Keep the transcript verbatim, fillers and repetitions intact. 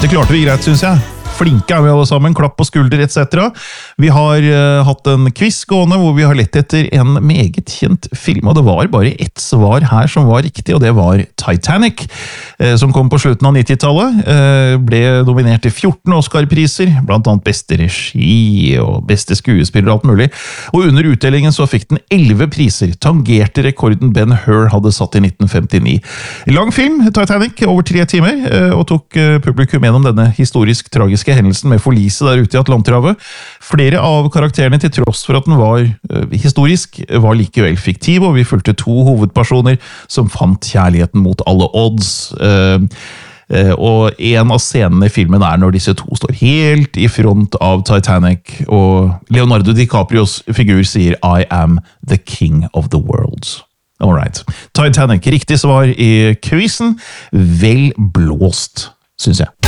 Det klarte vi greit, synes jeg. Flinke er vi alle sammen, klapp på skulder, et cetera. Vi har uh, hatt en quiz gående hvor vi har lett etter en meget kjent film, og det var bare ett svar her som var riktig, og det var Titanic, uh, som kom på slutten av nittitallet. Uh, ble dominert til fjorten Oscar-priser, blant annet beste regi og beste skuespiller og alt mulig. Og under utdelingen så fikk den elleve priser, tangerte rekorden Ben Hur hadde satt i nitten femtini. Lang film, Titanic, over tre timer, uh, og tok uh, publikum gjennom denne historisk tragiske hendelsen med forlise der ute i Atlanterhavet. Flere av karakterene, til tross for at den var uh, historisk, var likevel fiktiv, og vi fulgte to hovedpersoner som fant kjærligheten mot alle odds. Uh, uh, og en av scenene i filmen er når disse to står helt i front av Titanic, og Leonardo DiCaprios figur sier «I am the king of the world». All right. Titanic, riktig svar i quizen. Vel blåst, synes jeg.